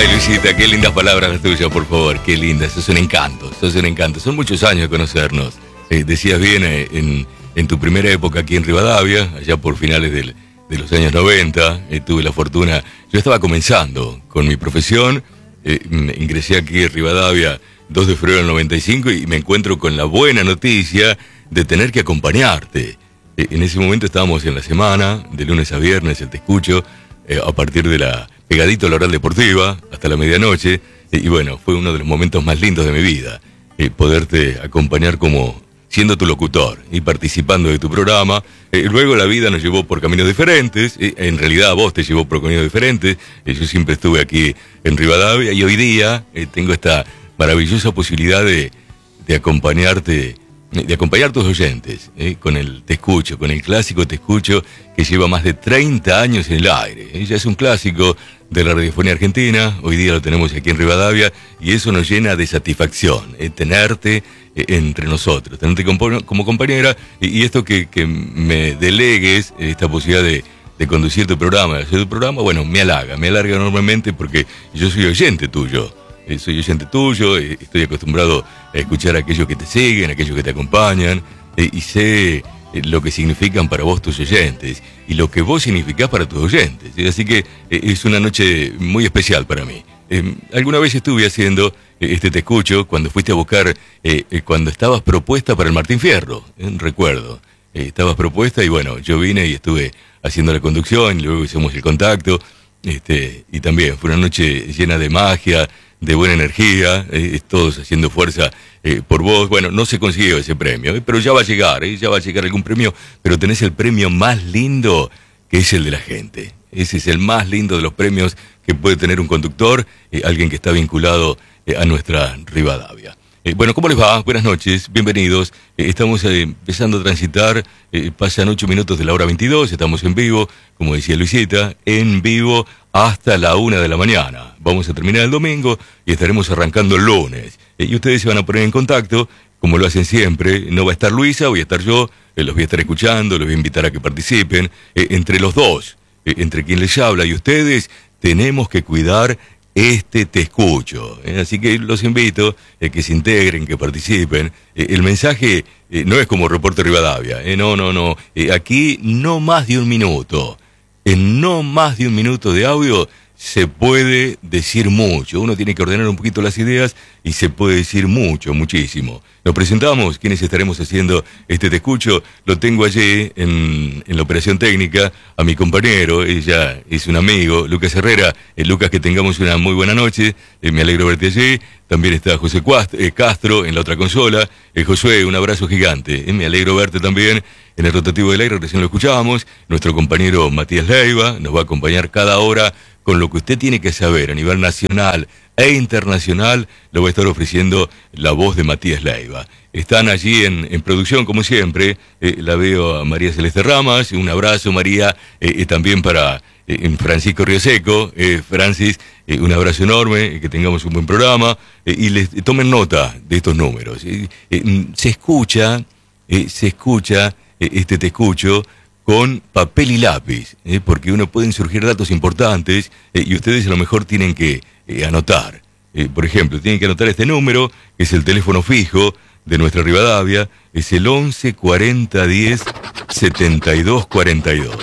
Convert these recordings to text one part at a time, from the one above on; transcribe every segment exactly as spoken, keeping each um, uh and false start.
Ay, Luisita, qué lindas palabras las tuyas, por favor, qué lindas, sos un encanto, sos un encanto. Son muchos años de conocernos. Eh, decías bien, eh, en, en tu primera época aquí en Rivadavia, allá por finales del, de los años noventa, eh, tuve la fortuna, yo estaba comenzando con mi profesión, eh, ingresé aquí en Rivadavia dos de febrero del noventa y cinco y me encuentro con la buena noticia de tener que acompañarte. Eh, en ese momento estábamos en la semana, de lunes a viernes, el Te Escucho, eh, a partir de la... pegadito a la Oral Deportiva, hasta la medianoche, eh, y bueno, fue uno de los momentos más lindos de mi vida, eh, poderte acompañar como siendo tu locutor y participando de tu programa. Eh, luego la vida nos llevó por caminos diferentes, eh, en realidad vos te llevó por caminos diferentes, eh, yo siempre estuve aquí en Rivadavia y hoy día eh, tengo esta maravillosa posibilidad de, de acompañarte, de acompañar a tus oyentes, eh, con el Te Escucho, con el clásico Te Escucho, que lleva más de treinta años en el aire. Eh, ya es un clásico de la radiofonía argentina, hoy día lo tenemos aquí en Rivadavia, y eso nos llena de satisfacción, eh, tenerte eh, entre nosotros, tenerte como, como compañera, y, y esto que, que me delegues, eh, esta posibilidad de, de conducir tu programa, de hacer tu programa, bueno, me halaga, me halaga enormemente porque yo soy oyente tuyo. Eh, soy oyente tuyo, eh, estoy acostumbrado a escuchar a aquellos que te siguen, a aquellos que te acompañan, eh, y sé eh, lo que significan para vos tus oyentes, y lo que vos significás para tus oyentes. ¿sí? Así que eh, es una noche muy especial para mí. Eh, alguna vez estuve haciendo eh, este Te Escucho cuando fuiste a buscar, eh, eh, cuando estabas propuesta para el Martín Fierro, eh, recuerdo. Eh, estabas propuesta y bueno, yo vine y estuve haciendo la conducción, y luego hicimos el contacto, este, y también fue una noche llena de magia, de buena energía, eh, todos haciendo fuerza eh, por vos. Bueno, no se consiguió ese premio, eh, pero ya va a llegar, eh, ya va a llegar algún premio, pero tenés el premio más lindo, que es el de la gente. Ese es el más lindo de los premios que puede tener un conductor, eh, alguien que está vinculado eh, a nuestra Rivadavia. Eh, bueno, ¿cómo les va? Buenas noches, bienvenidos. Eh, estamos eh, empezando a transitar, eh, pasan ocho minutos de la hora veintidós, estamos en vivo, como decía Luisita, en vivo hasta la una de la mañana. Vamos a terminar el domingo y estaremos arrancando el lunes. Eh, y ustedes se van a poner en contacto, como lo hacen siempre. No va a estar Luisa, voy a estar yo, eh, los voy a estar escuchando, los voy a invitar a que participen. Eh, entre los dos, eh, entre quien les habla y ustedes, tenemos que cuidar este Te Escucho. ¿eh? Así que los invito a eh, que se integren, que participen. Eh, el mensaje eh, no es como Reporte Rivadavia. Eh, no, no, no. Eh, aquí no más de un minuto. En no más de un minuto de audio se puede decir mucho. Uno tiene que ordenar un poquito las ideas y se puede decir mucho, muchísimo. Nos presentamos, quienes estaremos haciendo este Te Escucho. Lo tengo allí en, en la operación técnica a mi compañero, ella es un amigo, Lucas Herrera. Eh, Lucas, que tengamos una muy buena noche, eh, me alegro verte allí. También está José Cuast, eh, Castro en la otra consola. Eh, Josué, un abrazo gigante, eh, me alegro verte también. En el rotativo del aire recién lo escuchábamos. Nuestro compañero Matías Leiva nos va a acompañar cada hora con lo que usted tiene que saber a nivel nacional e internacional. Lo va a estar ofreciendo la voz de Matías Leiva. Están allí en, en producción, como siempre. Eh, la veo a María Celeste Ramas. Un abrazo, María. Eh, eh, también para eh, Francisco Rioseco. Eh, Francis, eh, un abrazo enorme. Eh, que tengamos un buen programa. Eh, y les eh, tomen nota de estos números. Eh, eh, se escucha, eh, se escucha eh, este Te Escucho con papel y lápiz, ¿eh? porque uno pueden surgir datos importantes eh, y ustedes a lo mejor tienen que eh, anotar. Eh, por ejemplo, tienen que anotar este número, que es el teléfono fijo de nuestra Rivadavia, es el once cuarenta diez setenta y dos cuarenta y dos.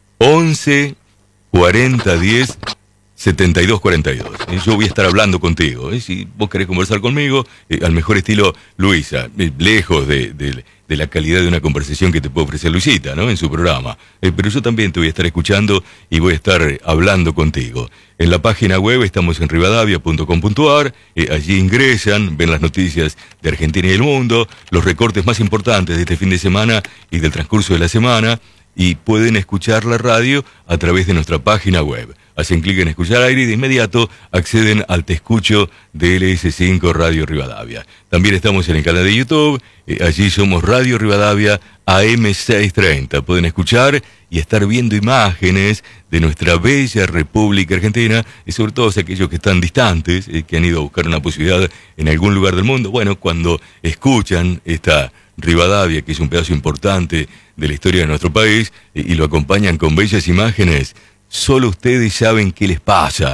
once cuarenta diez setenta y dos cuarenta y dos. Eh, yo voy a estar hablando contigo. Eh, si vos querés conversar conmigo, eh, al mejor estilo Luisa, eh, lejos de, de, de la calidad de una conversación que te puede ofrecer Luisita, ¿no? En su programa. Eh, pero yo también te voy a estar escuchando y voy a estar eh, hablando contigo. En la página web estamos en rivadavia punto com punto ar. Eh, allí ingresan, ven las noticias de Argentina y el mundo, los recortes más importantes de este fin de semana y del transcurso de la semana, y pueden escuchar la radio a través de nuestra página web. Hacen clic en escuchar aire y de inmediato acceden al Te Escucho de L S cinco Radio Rivadavia. También estamos en el canal de YouTube, eh, allí somos Radio Rivadavia A M seiscientos treinta. Pueden escuchar y estar viendo imágenes de nuestra bella República Argentina, y sobre todo aquellos que están distantes, eh, que han ido a buscar una posibilidad en algún lugar del mundo. Bueno, cuando escuchan esta Rivadavia, que es un pedazo importante de la historia de nuestro país, eh, y lo acompañan con bellas imágenes, solo ustedes saben qué les pasa,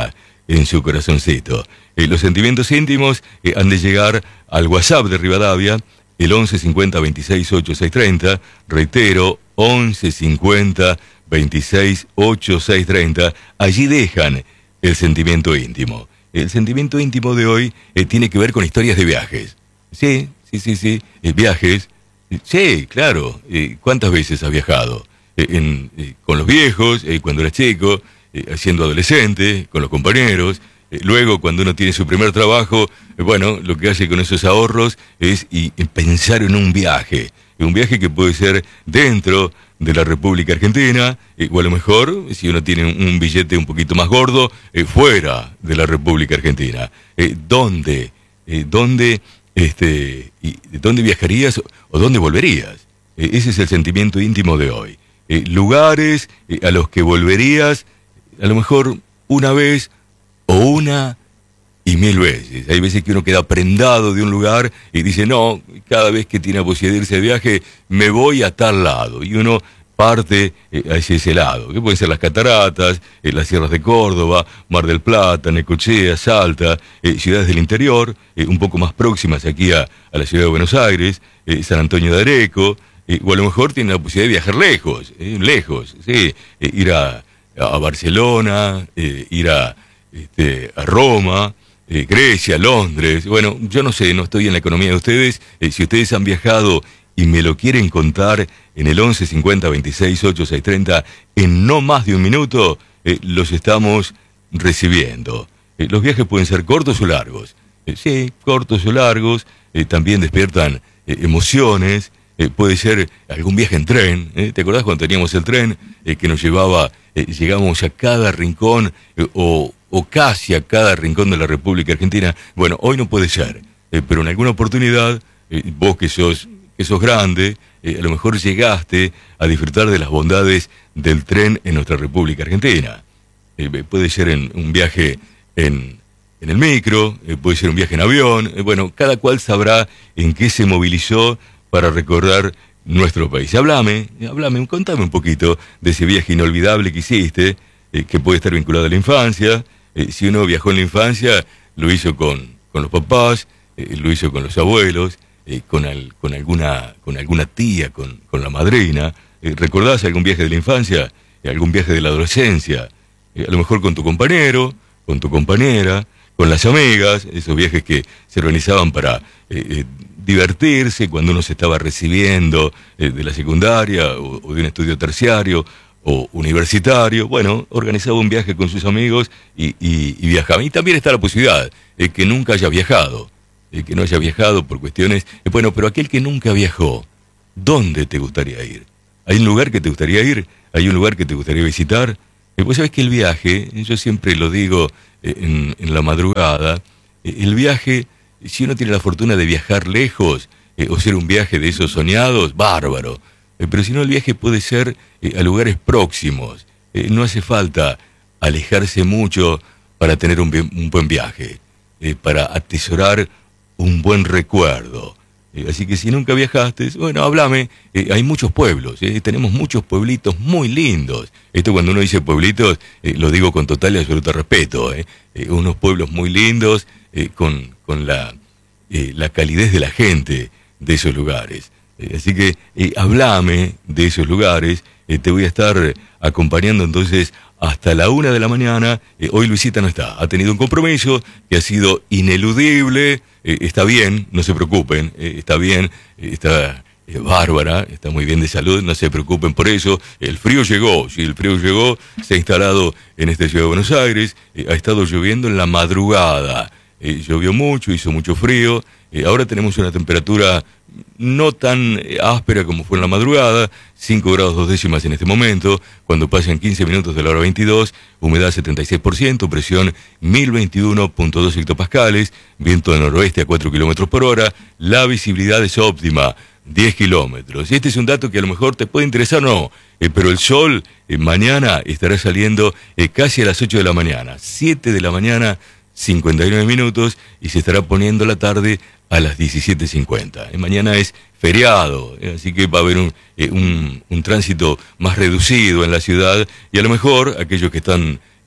en su corazoncito. Eh, los sentimientos íntimos eh, han de llegar al WhatsApp de Rivadavia, el once cincuenta veintiséis ochenta y seis treinta, reitero, once cincuenta veintiséis ochenta y seis treinta, allí dejan el sentimiento íntimo. El sentimiento íntimo de hoy eh, tiene que ver con historias de viajes. Sí, sí, sí, sí, eh, viajes. Sí, claro. Eh, ¿Cuántas veces has viajado? Eh, en, eh, con los viejos, eh, cuando eras chico, eh, siendo adolescente, con los compañeros. Eh, luego, cuando uno tiene su primer trabajo, eh, bueno, lo que hace con esos ahorros es y, y pensar en un viaje. Un viaje que puede ser dentro de la República Argentina, eh, o a lo mejor, si uno tiene un, un billete un poquito más gordo, eh, fuera de la República Argentina. Eh, ¿Dónde? Eh, ¿Dónde? Este, y, ¿Dónde viajarías o dónde volverías? Eh, ese es el sentimiento íntimo de hoy. Eh, lugares eh, a los que volverías, a lo mejor una vez o una y mil veces. Hay veces que uno queda prendado de un lugar y dice, no, cada vez que tiene la posibilidad de irse de viaje, me voy a tal lado. Y uno parte eh, hacia ese lado, que pueden ser las cataratas, eh, las sierras de Córdoba, Mar del Plata, Necochea, Salta, eh, ciudades del interior, eh, un poco más próximas aquí a, a la ciudad de Buenos Aires, eh, San Antonio de Areco, eh, o a lo mejor tienen la posibilidad de viajar lejos, eh, lejos, sí, eh, ir a, a Barcelona, eh, ir a, este, a Roma, eh, Grecia, Londres. Bueno, yo no sé, no estoy en la economía de ustedes, eh, si ustedes han viajado y me lo quieren contar en el once cincuenta veintiséis ochenta y seis treinta en no más de un minuto, eh, los estamos recibiendo. Eh, los viajes pueden ser cortos o largos. Eh, sí, cortos o largos, eh, también despiertan eh, emociones. Eh, puede ser algún viaje en tren. ¿eh? ¿Te acordás cuando teníamos el tren eh, que nos llevaba, eh, llegábamos a cada rincón eh, o, o casi a cada rincón de la República Argentina? Bueno, hoy no puede ser, eh, pero en alguna oportunidad, eh, vos que sos que sos grande, eh, a lo mejor llegaste a disfrutar de las bondades del tren en nuestra República Argentina. Eh, puede ser en un viaje en, en el micro, eh, puede ser un viaje en avión, eh, bueno, cada cual sabrá en qué se movilizó para recorrer nuestro país. Háblame, háblame, contame un poquito de ese viaje inolvidable que hiciste, eh, que puede estar vinculado a la infancia. Eh, si uno viajó en la infancia, lo hizo con, con los papás, eh, lo hizo con los abuelos, Eh, con, al, con, alguna, con alguna tía, con, con la madrina. Eh, ¿Recordás algún viaje de la infancia? Eh, ¿Algún viaje de la adolescencia? Eh, a lo mejor con tu compañero, con tu compañera, con las amigas, esos viajes que se organizaban para eh, eh, divertirse cuando uno se estaba recibiendo eh, de la secundaria o, o de un estudio terciario o universitario. Bueno, organizaba un viaje con sus amigos y, y, y viajaba. Y también está la posibilidad de que nunca haya viajado. Eh, que no haya viajado por cuestiones... Eh, bueno, pero aquel que nunca viajó, ¿dónde te gustaría ir? ¿Hay un lugar que te gustaría ir? ¿Hay un lugar que te gustaría visitar? Eh, pues sabes que el viaje, yo siempre lo digo eh, en, en la madrugada, eh, el viaje, si uno tiene la fortuna de viajar lejos, eh, o ser un viaje de esos soñados, bárbaro. Eh, pero si no, el viaje puede ser eh, a lugares próximos. Eh, no hace falta alejarse mucho para tener un, un buen viaje, eh, para atesorar un buen recuerdo. Eh, así que si nunca viajaste, bueno, háblame. Eh, hay muchos pueblos, eh, tenemos muchos pueblitos muy lindos. Esto cuando uno dice pueblitos, eh, lo digo con total y absoluto respeto. Eh, eh, unos pueblos muy lindos, eh, con, con la, eh, la calidez de la gente de esos lugares. Eh, así que eh, háblame de esos lugares. Eh, te voy a estar acompañando entonces hasta la una de la mañana. Eh, hoy Luisita no está, ha tenido un compromiso que ha sido ineludible. Eh, está bien, no se preocupen, eh, está bien, eh, está eh, bárbara, está muy bien de salud, no se preocupen por eso. El frío llegó, sí, el frío llegó, se ha instalado en esta ciudad de Buenos Aires, eh, ha estado lloviendo en la madrugada, eh, llovió mucho, hizo mucho frío, eh, ahora tenemos una temperatura no tan áspera como fue en la madrugada, cinco grados dos décimas en este momento, cuando pasan quince minutos de la hora veintidós, humedad setenta y seis por ciento, presión mil veintiuno punto dos hectopascales, viento de noroeste a cuatro kilómetros por hora, la visibilidad es óptima, diez kilómetros. Este es un dato que a lo mejor te puede interesar o no, eh, pero el sol eh, mañana estará saliendo eh, casi a las ocho de la mañana, siete de la mañana, cincuenta y nueve minutos, y se estará poniendo la tarde a las diecisiete cincuenta. Eh, mañana es feriado, eh, así que va a haber un, eh, un, un tránsito más reducido en la ciudad, y a lo mejor aquellos que están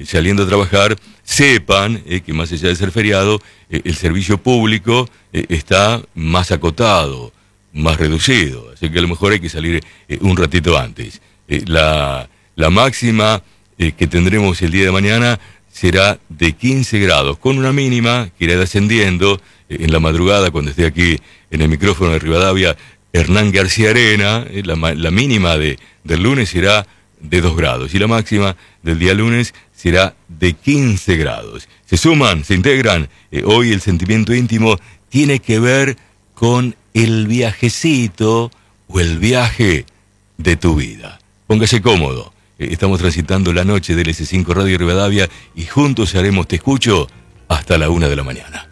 saliendo a trabajar, sepan eh, que más allá de ser feriado, eh, el servicio público eh, está más acotado, más reducido, así que a lo mejor hay que salir eh, un ratito antes. Eh, la, la máxima eh, que tendremos el día de mañana será de quince grados, con una mínima que irá descendiendo eh, en la madrugada, cuando esté aquí en el micrófono de Rivadavia, Hernán García Arena, eh, la, la mínima de, del lunes será de dos grados y la máxima del día lunes será de quince grados. Se suman, se integran, eh, hoy el sentimiento íntimo tiene que ver con el viajecito o el viaje de tu vida. Póngase cómodo. Eh, estamos transitando la noche del ese cinco Radio Rivadavia y juntos haremos Te Escucho hasta la una de la mañana.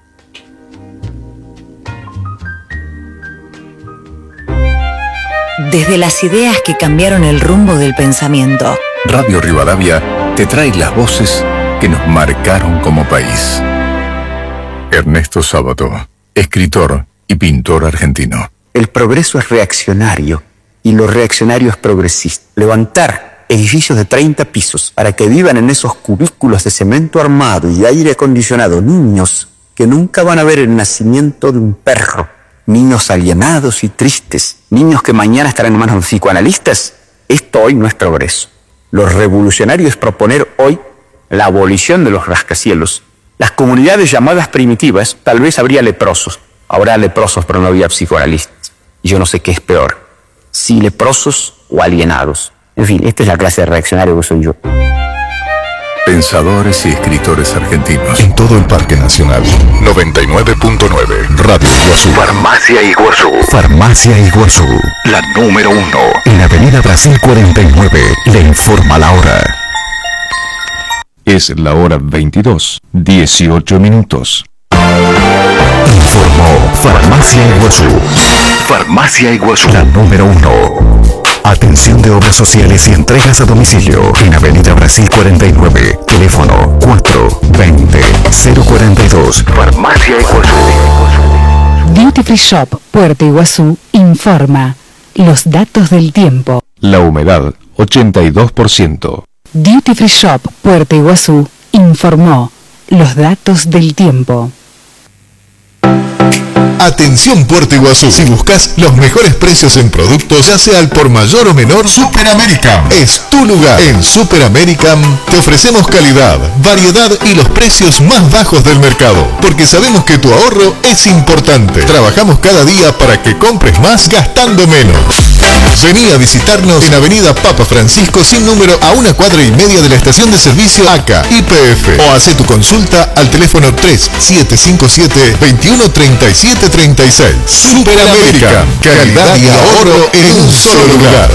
Desde las ideas que cambiaron el rumbo del pensamiento. Radio Rivadavia te trae las voces que nos marcaron como país. Ernesto Sábato, escritor y pintor argentino. El progreso es reaccionario y lo reaccionario es progresista. Levantar edificios de treinta pisos para que vivan en esos cubículos de cemento armado y de aire acondicionado niños que nunca van a ver el nacimiento de un perro, niños alienados y tristes, niños que mañana estarán en manos de psicoanalistas, esto hoy no es progreso. Lo revolucionario es proponer hoy la abolición de los rascacielos. Las comunidades llamadas primitivas, tal vez habría leprosos. Habrá leprosos, pero no había psicoanalistas. Y yo no sé qué es peor, si leprosos o alienados. En fin, esta es la clase de reaccionario que soy yo. Pensadores y escritores argentinos. En todo el Parque Nacional. noventa y nueve punto nueve. Radio Iguazú. Farmacia Iguazú. Farmacia Iguazú. La número uno. En Avenida Brasil cuarenta y nueve. Le informa la hora. Es la hora veintidós, dieciocho minutos. Informó Farmacia Iguazú. Farmacia Iguazú. La número uno. Atención de obras sociales y entregas a domicilio en Avenida Brasil cuarenta y nueve, teléfono cuatro veinte cero cuarenta y dos. Farmacia Iguazú. Duty Free Shop Puerto Iguazú informa los datos del tiempo. La humedad ochenta y dos por ciento. Duty Free Shop Puerto Iguazú informó los datos del tiempo. Atención Puerto Iguazú, si buscas los mejores precios en productos, ya sea al por mayor o menor, Super American es tu lugar. En Super American te ofrecemos calidad, variedad y los precios más bajos del mercado, porque sabemos que tu ahorro es importante. Trabajamos cada día para que compres más gastando menos. Vení a visitarnos en Avenida Papa Francisco sin número, a una cuadra y media de la estación de servicio A C A Y P F, o hace tu consulta al teléfono tres siete cinco siete, veintiuno treinta y siete treinta y seis. Super American, calidad y ahorro en un solo lugar.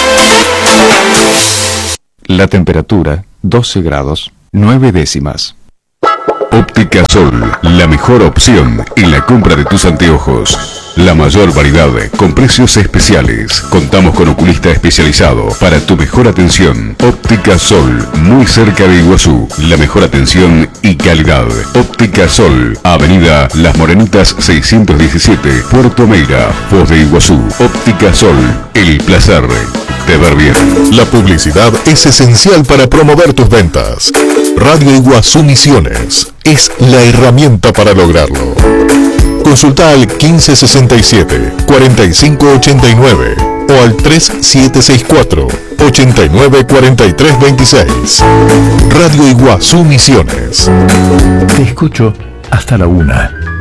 La temperatura doce grados nueve décimas. Óptica Sol, la mejor opción en la compra de tus anteojos. La mayor variedad con precios especiales. Contamos con oculista especializado para tu mejor atención. Óptica Sol, muy cerca de Iguazú. La mejor atención y calidad. Óptica Sol, Avenida Las Morenitas seiscientos diecisiete, Puerto Meira, Foz de Iguazú. Óptica Sol, el placer de ver bien. La publicidad es esencial para promover tus ventas. Radio Iguazú Misiones es la herramienta para lograrlo. Consulta al quince sesenta y siete, cuarenta y cinco ochenta y nueve o al tres siete seis cuatro, ochenta y nueve cuarenta y tres veintiséis. Radio Iguazú Misiones. Te escucho hasta la una.